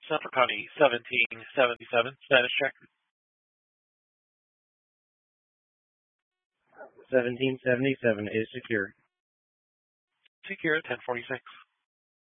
Central County 1777, status check. 1777 is secure. Secure 1046.